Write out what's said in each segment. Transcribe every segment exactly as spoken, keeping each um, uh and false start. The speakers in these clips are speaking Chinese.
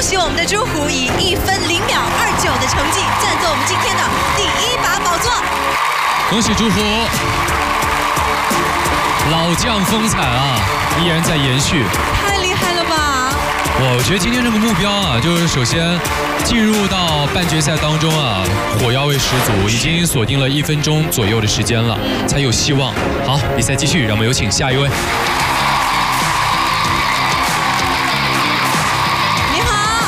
喜我们的朱虎以一分零秒二九的成绩占走我们今天的第一把宝座。 恭喜朱虎，老将风采啊，依然在延续。 太厉害了吧！ 我觉得今天这个目标啊，就是首先进入到半决赛当中啊，火药味十足，已经锁定了一分钟左右的时间了，才有希望。好，比赛继续，让我们有请下一位。 你好，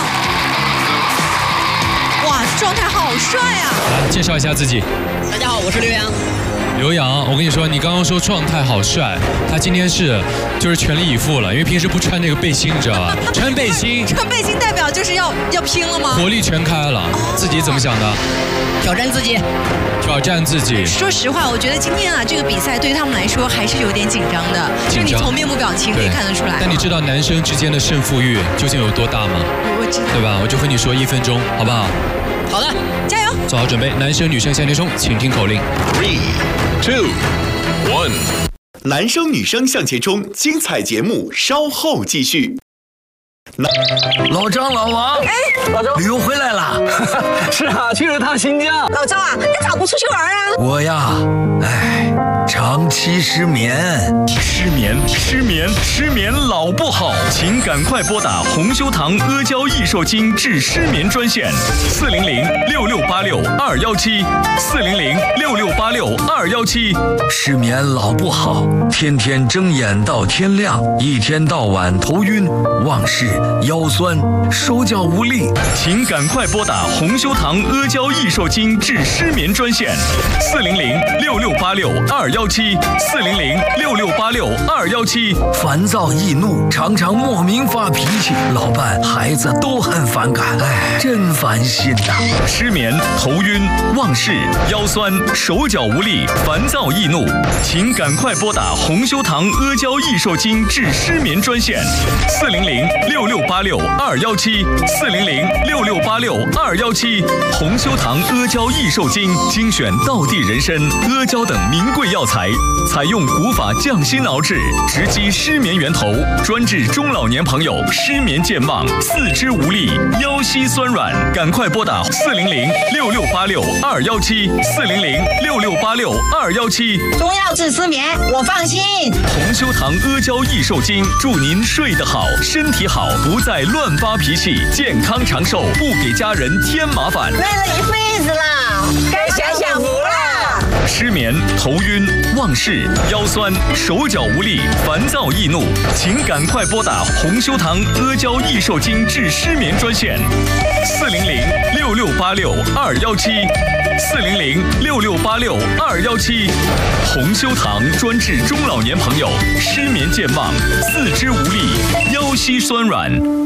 哇，状态好帅啊！ 来介绍一下自己。 大家好，我是刘洋。 刘洋，我跟你说，你刚刚说状态好帅，他今天是就是全力以赴了，因为平时不穿那个背心，你知道吧？穿背心， 穿背心代表就是要要拼了吗？ 活力全开了。自己怎么想的？ 挑战自己， 挑战自己。 说实话，我觉得今天啊，这个比赛对于他们来说还是有点紧张的，就是你从面部表情可以看得出来。 但你知道男生之间的胜负欲究竟有多大吗？ 我知道， 对吧？我就和你说一分钟，好不好？ 好的， 加油！ 做好准备，男生女生向前冲，请听口令。 Three, two, one。男生女生向前冲，精彩节目稍后继续。 老张、老王， 哎，老周， 旅游回来了。 是啊，去了趟新疆。 老周啊，你咋不出去玩啊？ 我呀，哎，长期失眠。 失眠，失眠，失眠老不好，请赶快拨打红修堂阿胶益寿精治失眠专线四零零六六八六二幺七四零零六六八六二幺七。 失眠老不好，天天睁眼到天亮，一天到晚头晕、忘事、腰酸、手脚无力， 请赶快拨打红修堂阿胶益寿精治失眠专线四零零六六八六二幺七四零零六六八六二幺七。 烦躁易怒，常常莫名发脾气，老伴、孩子都很反感，哎，真烦心呐！ 失眠、头晕、忘事、腰酸、手脚无力、烦躁易怒，请赶快拨打红修堂阿胶益寿精治失眠专线四零零六六八六二幺七四零零六六八六二幺七。红修堂阿胶益寿精精选道地人参、阿胶等名贵药材，采用古法降心熬制，直击失眠源头，专治中老年朋友失眠健忘、四肢无力、腰膝酸软。赶快拨打四零零六六八六二幺七四零零六六八六二幺七。 中药治失眠，我放心。 红修堂阿胶益寿精，祝您睡得好，身体好，不再乱发脾气，健康长寿，不给家人添麻烦。 累了一辈子了，该享享福了。 失眠、头晕、忘事、腰酸、手脚无力、烦躁易怒，请赶快拨打红修堂阿胶益寿精治失眠专线四零零六六八六二幺七四零零六六八六二幺七。红修堂专治中老年朋友失眠健忘、四肢无力、腰膝酸软。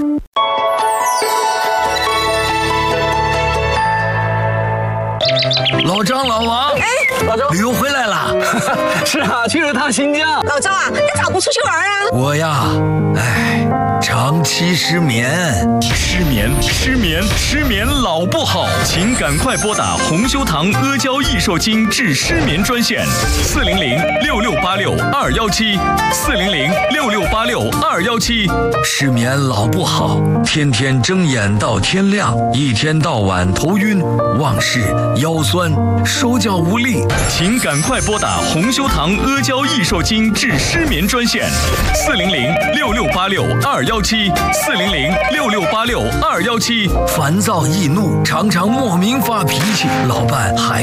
老张、老王， 哎，老周， 旅游回来了。 是啊，去了趟新疆。 老周啊，你咋不出去玩啊？ 我呀，哎，长期失眠。 失眠，失眠，失眠老不好，请赶快拨打红修堂阿胶益寿精治失眠专线四零零六六八六二幺七四零零六六八六二幺七。 失眠老不好，天天睁眼到天亮，一天到晚头晕、忘事、腰酸、手脚无力， 请赶快拨打红修堂阿胶益寿精治失眠专线四零零六六八六二幺七四零零六六八六二幺七。 烦躁易怒，常常莫名发脾气，老伴、孩